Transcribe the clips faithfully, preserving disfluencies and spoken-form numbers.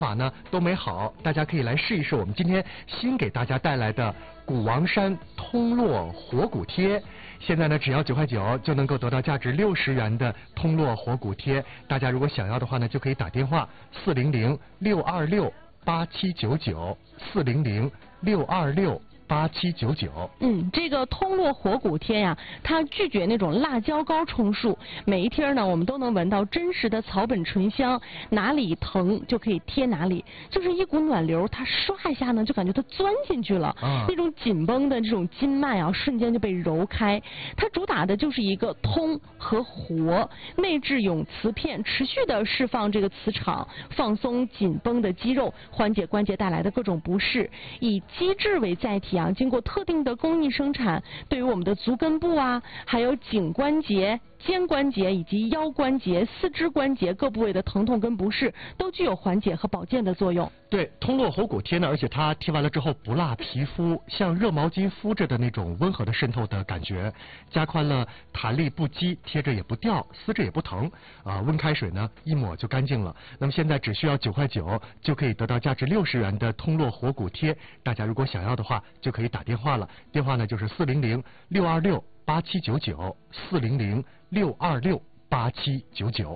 法呢都没好，大家可以来试一试我们今天新给大家带来的古王山通络活骨贴。现在呢，只要九块九就能够得到价值六十元的通络活骨贴。大家如果想要的话呢，就可以打电话四零零六二六八七九九四零零六二六。八七九九。 嗯，这个通络活骨贴呀，它拒绝那种辣椒膏充数，每一贴呢，我们都能闻到真实的草本醇香，哪里疼就可以贴哪里，就是一股暖流，它刷一下呢，就感觉它钻进去了，啊、那种紧绷的这种经脉啊，瞬间就被揉开。它主打的就是一个通和活，内置永磁片，持续的释放这个磁场，放松紧绷的肌肉，缓解关节带来的各种不适，以机制为载体啊。经过特定的工艺生产，对于我们的足根部啊，还有颈关节、肩关节以及腰关节、四肢关节各部位的疼痛跟不适，都具有缓解和保健的作用。 对，通络活骨贴呢，而且它贴完了之后不辣皮肤，像热毛巾敷着的那种温和的渗透的感觉，加宽了弹力不羁，贴着也不掉，撕着也不疼啊。温开水呢一抹就干净了。那么现在只需要九块九就可以得到价值六十元的通络活骨贴，大家如果想要的话，就可以打电话了。电话呢就是四零零六二六八七九九四零零六二六八七九九。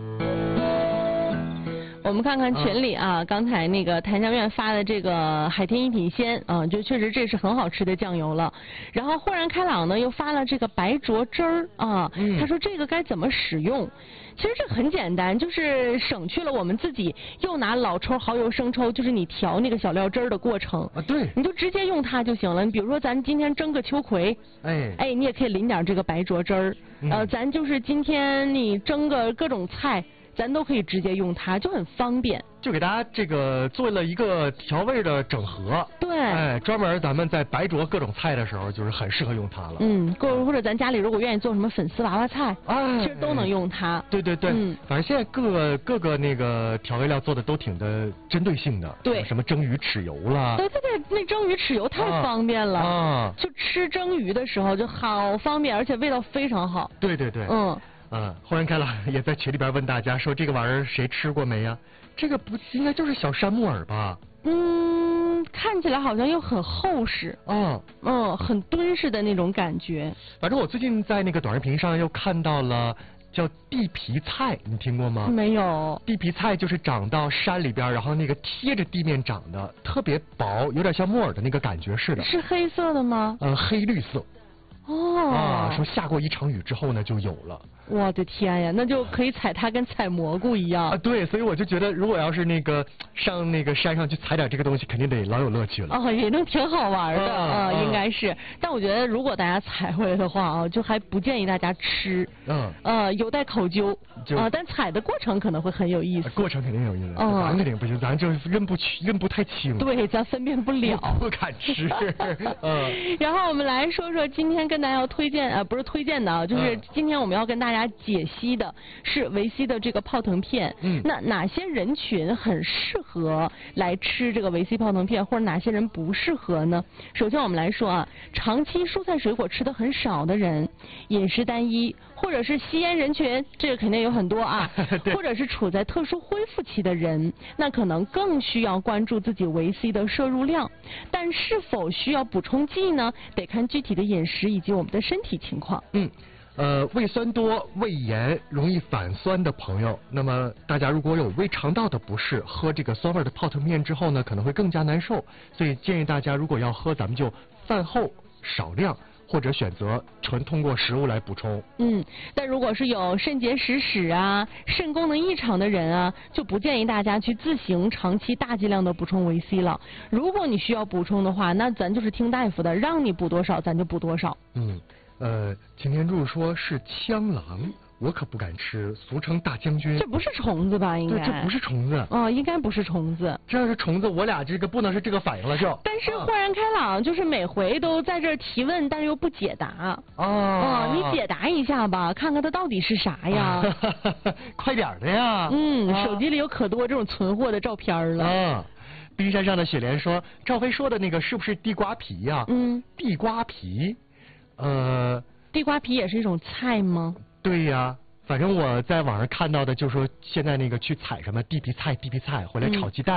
我们看看群里啊，刚才那个檀香院发的这个海天一品鲜啊，就确实这是很好吃的酱油了。然后豁然开朗呢又发了这个白灼汁儿啊，他说这个该怎么使用？其实这个很简单，就是省去了我们自己又拿老抽、蚝油、生抽，就是你调那个小料汁儿的过程啊。对， 你就直接用它就行了。你比如说咱今天蒸个秋葵，哎哎，你也可以淋点这个白灼汁儿。嗯、呃，咱就是今天你蒸个各种菜。咱都可以直接用它，就很方便。 就给大家这个做了一个调味的整合。 对。 哎，专门咱们在白灼各种菜的时候，就是很适合用它了。 嗯，或或者咱家里如果愿意做什么粉丝娃娃菜，哎，其实都能用它。 对对对。嗯。反正现在各个各个那个调味料做的都挺的针对性的。 对。 什么蒸鱼豉油啦。 对对对，那蒸鱼豉油太方便了。啊。就吃蒸鱼的时候就好方便，而且味道非常好。 对对对。嗯。嗯，豁然开朗也在群里边问大家说这个玩意儿谁吃过没呀？这个不应该就是小山木耳吧？ 嗯，看起来好像又很厚实。嗯嗯，很敦实的那种感觉。 反正我最近在那个短视频上又看到了叫地皮菜，你听过吗？ 没有。 地皮菜就是长到山里边，然后那个贴着地面长的，特别薄，有点像木耳的那个感觉似的。 是黑色的吗？ 呃，黑绿色。 哦。 啊，说下过一场雨之后呢，就有了。 我的天呀，那就可以采它跟采蘑菇一样啊！对，所以我就觉得，如果要是那个上那个山上去采点这个东西，肯定得老有乐趣了。 哦，也能挺好玩的啊、呃，应该是。但我觉得，如果大家采回来的话啊，就还不建议大家吃。嗯。呃，有待考究。啊、呃，但采的过程可能会很有意思。 过程肯定有意思。嗯。咱肯定不行，咱就认不清，认不太清。 对，咱分辨不了。 不敢吃。 嗯。然后我们来说说今天跟大家要推荐，呃，不是推荐的啊，就是今天我们要跟大家解析的是维 C 的这个泡腾片。嗯，那哪些人群很适合来吃这个维 C 泡腾片，或者哪些人不适合呢？首先我们来说啊，长期蔬菜水果吃的很少的人，饮食单一，或者是吸烟人群，这个肯定有很多啊，或者是处在特殊恢复期的人，那可能更需要关注自己维 C 的摄入量。但是否需要补充剂呢？得看具体的饮食以及我们的身体情况。 嗯。呃，胃酸多、胃炎、容易反酸的朋友，那么大家如果有胃肠道的不适，喝这个酸味的泡腾片之后呢，可能会更加难受。所以建议大家如果要喝，咱们就饭后少量，或者选择纯通过食物来补充。 嗯，但如果是有肾结石史啊、肾功能异常的人啊，就不建议大家去自行长期大剂量的补充维 C 了。如果你需要补充的话，那咱就是听大夫的，让你补多少咱就补多少。 嗯。呃，擎天柱说是枪狼，我可不敢吃，俗称大将军。 这不是虫子吧？应该。 对，这不是虫子。 哦，应该不是虫子。 这要是虫子，我俩这个不能是这个反应了就。 但是豁然开朗，就是每回都在这儿提问，但是又不解答。哦。哦，你解答一下吧，看看它到底是啥呀？ 快点的呀！ 嗯，手机里有可多这种存货的照片了。 啊。冰山上的雪莲说，赵飞说的那个是不是地瓜皮呀？ 嗯。 地瓜皮。呃， 地瓜皮也是一种菜吗？ 对呀，反正我在网上看到的，就是说现在那个去采什么地皮菜、地皮菜回来炒鸡蛋。